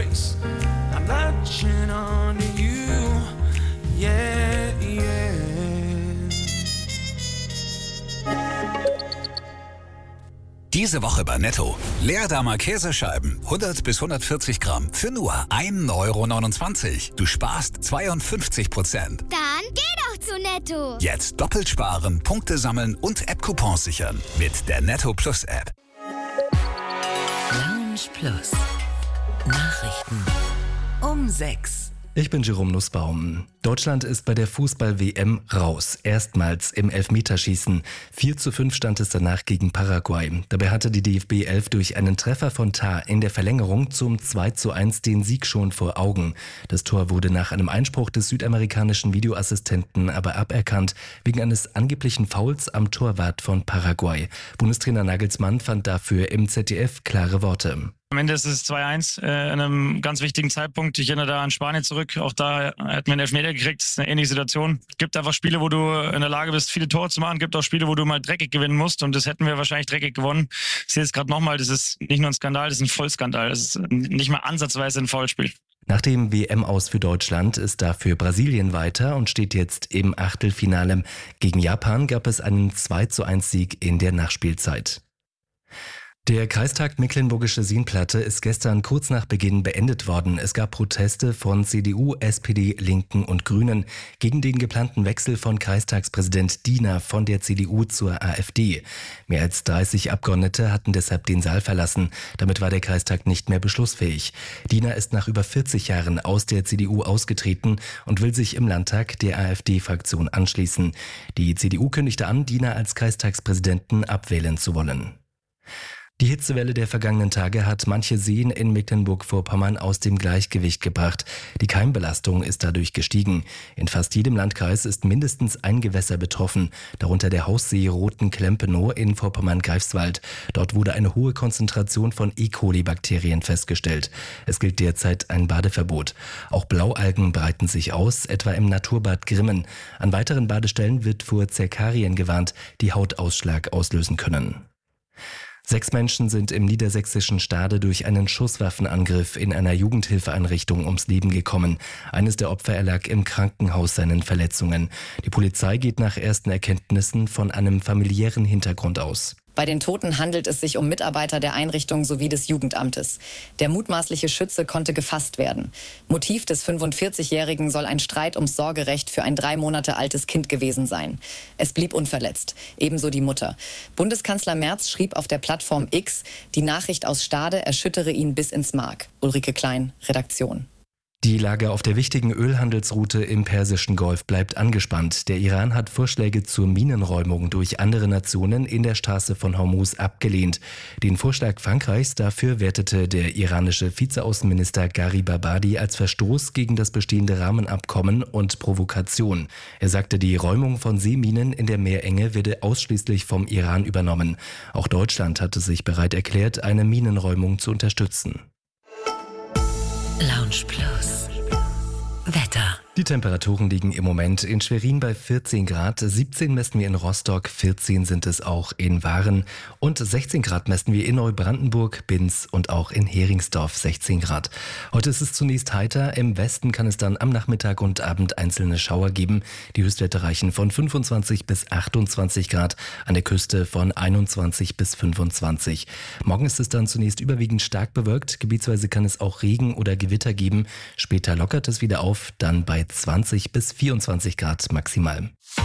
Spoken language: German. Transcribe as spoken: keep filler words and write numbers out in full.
race. I'm latching on to you, yeah, yeah. Diese Woche bei Netto. Leerdammer Käsescheiben, hundert bis hundertvierzig Gramm für nur ein Euro neunundzwanzig. Du sparst zweiundfünfzig Prozent. Dann geh doch zu Netto. Jetzt doppelt sparen, Punkte sammeln und App-Coupons sichern mit der Netto Plus App. Lounge Plus. Nachrichten um sechs. Ich bin Jerome Nussbaum. Deutschland ist bei der Fußball-W M raus. Erstmals im Elfmeterschießen. vier zu fünf stand es danach gegen Paraguay. Dabei hatte die D F B elf durch einen Treffer von Tah in der Verlängerung zum zwei zu eins den Sieg schon vor Augen. Das Tor wurde nach einem Einspruch des südamerikanischen Videoassistenten aber aberkannt, wegen eines angeblichen Fouls am Torwart von Paraguay. Bundestrainer Nagelsmann fand dafür im Z D F klare Worte. Am Ende ist es zwei eins äh, an einem ganz wichtigen Zeitpunkt. Ich erinnere da an Spanien zurück. Auch da hätten wir einen Elfmeter gekriegt. Das ist eine ähnliche Situation. Es gibt einfach Spiele, wo du in der Lage bist, viele Tore zu machen. Es gibt auch Spiele, wo du mal dreckig gewinnen musst. Und das hätten wir wahrscheinlich dreckig gewonnen. Ich sehe es gerade nochmal. Das ist nicht nur ein Skandal, das ist ein Vollskandal. Das ist nicht mal ansatzweise ein Foulspiel. Nach dem W M-Aus für Deutschland ist dafür Brasilien weiter und steht jetzt im Achtelfinale. Gegen Japan gab es einen zwei zu eins Sieg in der Nachspielzeit. Der Kreistag Mecklenburgische Seenplatte ist gestern kurz nach Beginn beendet worden. Es gab Proteste von C D U, S P D, Linken und Grünen gegen den geplanten Wechsel von Kreistagspräsident Diener von der C D U zur AfD. Mehr als dreißig Abgeordnete hatten deshalb den Saal verlassen. Damit war der Kreistag nicht mehr beschlussfähig. Diener ist nach über vierzig Jahren aus der C D U ausgetreten und will sich im Landtag der AfD-Fraktion anschließen. Die C D U kündigte an, Diener als Kreistagspräsidenten abwählen zu wollen. Die Hitzewelle der vergangenen Tage hat manche Seen in Mecklenburg-Vorpommern aus dem Gleichgewicht gebracht. Die Keimbelastung ist dadurch gestiegen. In fast jedem Landkreis ist mindestens ein Gewässer betroffen, darunter der Haussee Roten-Klempenow in Vorpommern-Greifswald. Dort wurde eine hohe Konzentration von E. coli-Bakterien festgestellt. Es gilt derzeit ein Badeverbot. Auch Blaualgen breiten sich aus, etwa im Naturbad Grimmen. An weiteren Badestellen wird vor Zerkarien gewarnt, die Hautausschlag auslösen können. Sechs Menschen sind im niedersächsischen Stade durch einen Schusswaffenangriff in einer Jugendhilfeeinrichtung ums Leben gekommen. Eines der Opfer erlag im Krankenhaus seinen Verletzungen. Die Polizei geht nach ersten Erkenntnissen von einem familiären Hintergrund aus. Bei den Toten handelt es sich um Mitarbeiter der Einrichtung sowie des Jugendamtes. Der mutmaßliche Schütze konnte gefasst werden. Motiv des fünfundvierzigjährigen soll ein Streit ums Sorgerecht für ein drei Monate altes Kind gewesen sein. Es blieb unverletzt, ebenso die Mutter. Bundeskanzler Merz schrieb auf der Plattform X, die Nachricht aus Stade erschüttere ihn bis ins Mark. Ulrike Klein, Redaktion. Die Lage auf der wichtigen Ölhandelsroute im Persischen Golf bleibt angespannt. Der Iran hat Vorschläge zur Minenräumung durch andere Nationen in der Straße von Hormuz abgelehnt. Den Vorschlag Frankreichs dafür wertete der iranische Vizeaußenminister Gharib Abadi als Verstoß gegen das bestehende Rahmenabkommen und Provokation. Er sagte, die Räumung von Seeminen in der Meerenge werde ausschließlich vom Iran übernommen. Auch Deutschland hatte sich bereit erklärt, eine Minenräumung zu unterstützen. Lounge Plus. Wetter. Die Temperaturen liegen im Moment in Schwerin bei vierzehn Grad, siebzehn messen wir in Rostock, vierzehn sind es auch in Waren und sechzehn Grad messen wir in Neubrandenburg, Binz und auch in Heringsdorf sechzehn Grad. Heute ist es zunächst heiter, im Westen kann es dann am Nachmittag und Abend einzelne Schauer geben. Die Höchstwerte reichen von fünfundzwanzig bis achtundzwanzig Grad, an der Küste von einundzwanzig bis fünfundzwanzig. Morgen ist es dann zunächst überwiegend stark bewölkt, gebietsweise kann es auch Regen oder Gewitter geben. Später lockert es wieder auf, dann bei zwanzig bis vierundzwanzig Grad maximal.